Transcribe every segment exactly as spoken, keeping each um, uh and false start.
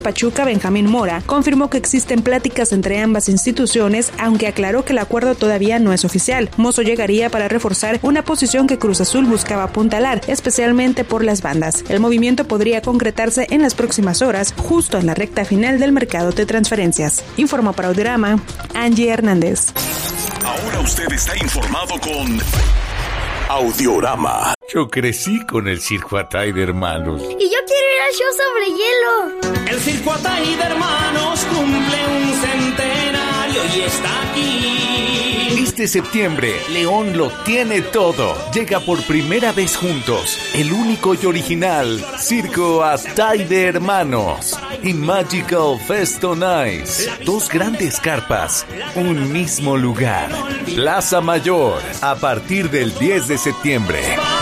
Pachuca, Benjamín Mora, confirmó que existen pláticas entre ambas instituciones, aunque aclaró que el acuerdo todavía no es oficial. Mozo llegaría para reforzar una posición que Cruz Azul buscaba apuntalar, especialmente por las bandas. El movimiento podría concretarse en las próximas horas, justo en la recta final del mercado de transferencias. Informó para Audiorama, Angie Hernández. Ahora usted está informado con Audiorama. Yo crecí con el Circo Atay de Hermanos. Y yo quiero ir al show sobre hielo. El Circo Atay de Hermanos cumple un centenario y está aquí. Este septiembre, León lo tiene todo. Llega por primera vez juntos, el único y original Circo Atay de Hermanos y Magical Festo Nice. Dos grandes carpas, un mismo lugar. Plaza Mayor, a partir del diez de septiembre.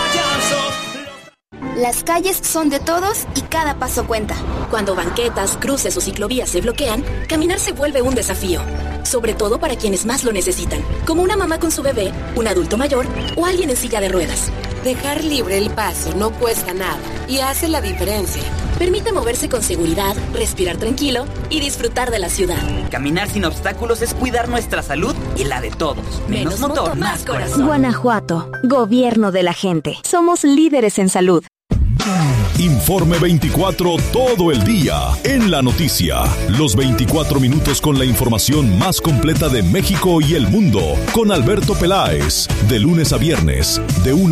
Las calles son de todos y cada paso cuenta. Cuando banquetas, cruces o ciclovías se bloquean, caminar se vuelve un desafío. Sobre todo para quienes más lo necesitan, como una mamá con su bebé, un adulto mayor o alguien en silla de ruedas. Dejar libre el paso no cuesta nada y hace la diferencia. Permite moverse con seguridad, respirar tranquilo y disfrutar de la ciudad. Caminar sin obstáculos es cuidar nuestra salud y la de todos. Menos, Menos motor, motor, más corazón. Guanajuato, gobierno de la gente. Somos líderes en salud. Informe veinticuatro todo el día en la noticia. Los veinticuatro minutos con la información más completa de México y el mundo. Con Alberto Peláez. De lunes a viernes, de una